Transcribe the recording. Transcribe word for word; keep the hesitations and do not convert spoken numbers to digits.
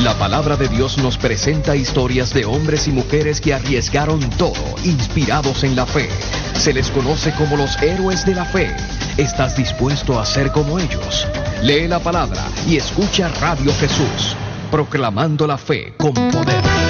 La palabra de Dios nos presenta historias de hombres y mujeres que arriesgaron todo, inspirados en la fe. Se les conoce como los héroes de la fe. ¿Estás dispuesto a ser como ellos? Lee la palabra y escucha Radio Jesús, proclamando la fe con poder.